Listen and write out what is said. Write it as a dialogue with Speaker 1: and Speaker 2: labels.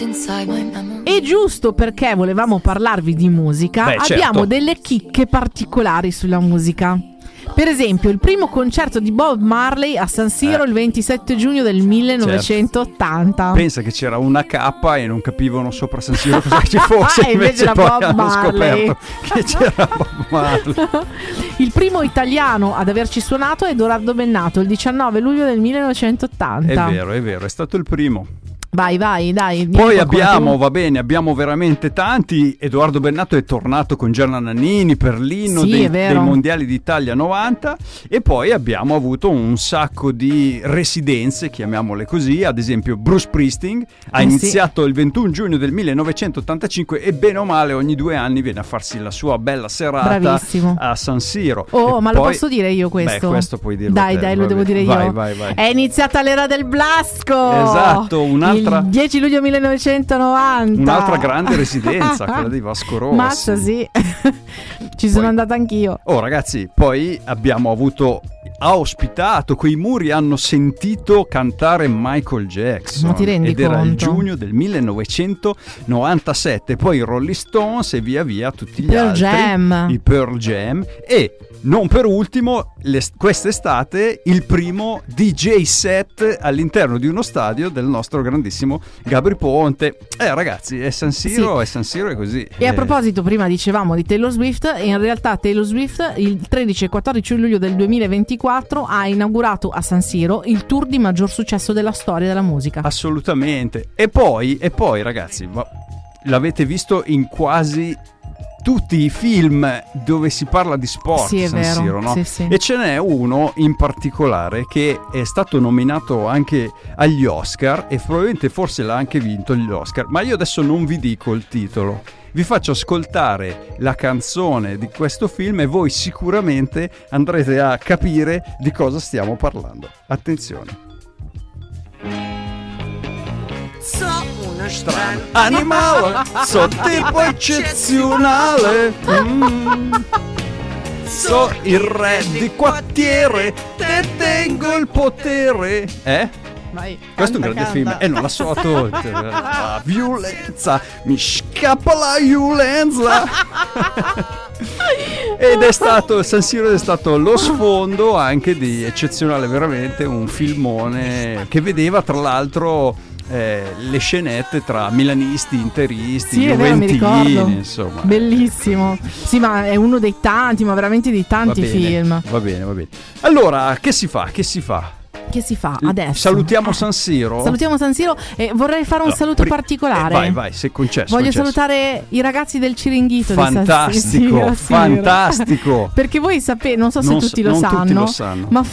Speaker 1: E giusto perché volevamo parlarvi di musica, abbiamo
Speaker 2: certo.
Speaker 1: delle chicche particolari sulla musica. Per esempio, il primo concerto di Bob Marley a San Siro il 27 giugno del 1980.
Speaker 2: Certo. Pensa che c'era una K e non capivano sopra San Siro cosa ci fosse.
Speaker 1: Invece era
Speaker 2: poi
Speaker 1: Bob
Speaker 2: hanno
Speaker 1: Marley.
Speaker 2: scoperto che c'era Bob Marley.
Speaker 1: Il primo italiano ad averci suonato è Edoardo Bennato il 19 luglio del 1980.
Speaker 2: È vero, è stato il primo.
Speaker 1: Vai, dai.
Speaker 2: Poi abbiamo veramente tanti. Edoardo Bennato è tornato con Gianna Nannini per l'inno dei mondiali d'Italia 90, e poi abbiamo avuto un sacco di residenze, chiamiamole così. Ad esempio Bruce Springsteen ha iniziato il 21 giugno del 1985 e bene o male ogni 2 anni viene a farsi la sua bella serata.
Speaker 1: Bravissimo.
Speaker 2: A San Siro.
Speaker 1: Ma lo posso dire io questo?
Speaker 2: Beh, questo puoi dirlo.
Speaker 1: Dai, lo devo dire io.
Speaker 2: Vai.
Speaker 1: È iniziata l'era del Blasco.
Speaker 2: Esatto,
Speaker 1: il 10 luglio 1990.
Speaker 2: Un'altra grande residenza, quella di Vasco Rossi.
Speaker 1: Mazza, sì. Ci sono andata anch'io.
Speaker 2: Ragazzi, poi abbiamo ha ospitato, quei muri hanno sentito cantare Michael Jackson.
Speaker 1: Ma ti rendi conto?
Speaker 2: Era il giugno del 1997. Poi i Rolling Stones e via via tutti gli altri. I Pearl Jam. E non per ultimo, quest'estate il primo DJ set all'interno di uno stadio del nostro grandissimo Gabri Ponte. Ragazzi, è San Siro,
Speaker 1: sì.
Speaker 2: È così.
Speaker 1: E a proposito, prima dicevamo di Taylor Swift, e in realtà Taylor Swift il 13 e 14 luglio del 2024 ha inaugurato a San Siro il tour di maggior successo della storia della musica.
Speaker 2: Assolutamente. E poi ragazzi, l'avete visto in quasi tutti i film dove si parla di sport,
Speaker 1: sì, è
Speaker 2: San
Speaker 1: vero.
Speaker 2: Siro, no?
Speaker 1: Sì.
Speaker 2: E ce n'è uno in particolare che è stato nominato anche agli Oscar e probabilmente forse l'ha anche vinto gli Oscar, ma io adesso non vi dico il titolo, vi faccio ascoltare la canzone di questo film e voi sicuramente andrete a capire di cosa stiamo parlando. Attenzione.
Speaker 3: Uno strano
Speaker 2: animale, so tipo eccezionale. So il re di quartiere, te tengo il potere.
Speaker 1: Vai,
Speaker 2: questo è un grande film e non la so la violenza, mi scappa la violenza. Ed è stato San Siro, è stato lo sfondo anche di Eccezionale, veramente un filmone che vedeva tra l'altro le scenette tra milanisti, interisti, juventini, insomma.
Speaker 1: Bellissimo. Sì, ma è uno dei tanti, ma veramente dei tanti film.
Speaker 2: Va bene. Allora, che si fa?
Speaker 1: Che si fa adesso?
Speaker 2: Salutiamo San Siro.
Speaker 1: E vorrei fare un saluto particolare.
Speaker 2: Vai, se concesso.
Speaker 1: Voglio salutare i ragazzi del Ciringhito.
Speaker 2: Fantastico.
Speaker 1: Perché voi sapete, non so se tutti lo sanno, ma